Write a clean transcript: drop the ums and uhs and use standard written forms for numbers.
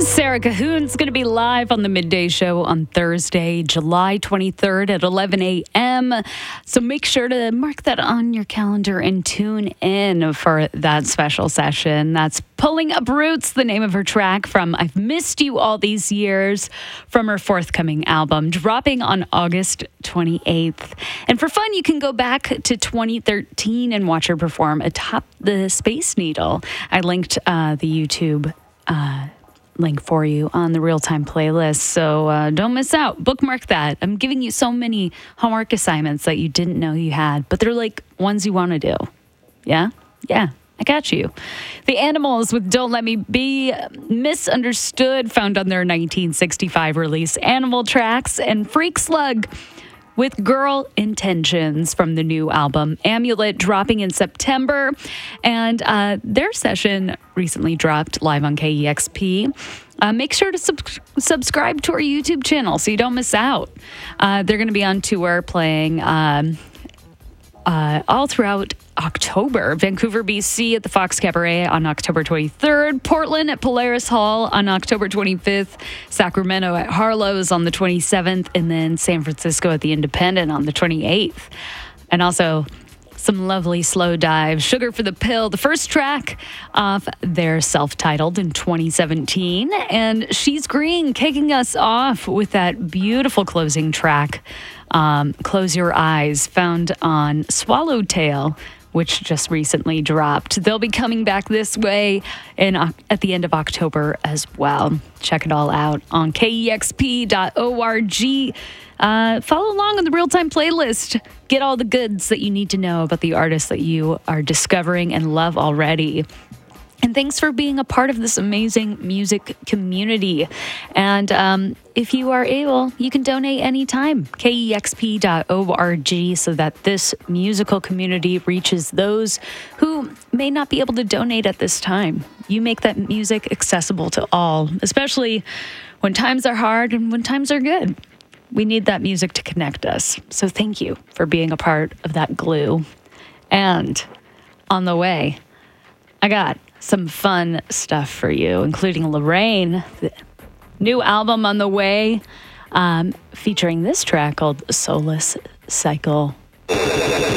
Sarah Cahoon's going to be live on the Midday Show on Thursday, July 23rd at 11 a.m. So make sure to mark that on your calendar and tune in for that special session. That's Pulling Up Roots, the name of her track from I've Missed You All These Years from her forthcoming album, dropping on August 28th. And for fun, you can go back to 2013 and watch her perform atop the Space Needle. I linked the YouTube link for you on the real-time playlist, so don't miss out. Bookmark that. I'm giving you so many homework assignments that you didn't know you had, but they're like ones you want to do. Yeah, I got you. The Animals with Don't Let Me Be, Misunderstood, found on their 1965 release Animal Tracks, and Freak Slug with Girl Intentions from the new album Amulet, dropping in September. And their session recently dropped live on KEXP. Make sure to subscribe to our YouTube channel so you don't miss out. They're going to be on tour playing all throughout October. Vancouver, BC at the Fox Cabaret on October 23rd. Portland at Polaris Hall on October 25th. Sacramento at Harlow's on the 27th. And then San Francisco at the Independent on the 28th. And also some lovely slow dive. Sugar for the Pill, the first track off their self-titled in 2017. And She's Green kicking us off with that beautiful closing track, Close Your Eyes, found on Swallowtail, which just recently dropped. They'll be coming back this way at the end of October as well. Check it all out on KEXP.org. Follow along on the real-time playlist. Get all the goods that you need to know about the artists that you are discovering and love already. And thanks for being a part of this amazing music community. And if you are able, you can donate anytime. KEXP.org, so that this musical community reaches those who may not be able to donate at this time. You make that music accessible to all, especially when times are hard and when times are good. We need that music to connect us. So thank you for being a part of that glue. And on the way, I got some fun stuff for you, including Lorraine, the new album on the way, featuring this track called Soulless Cycle.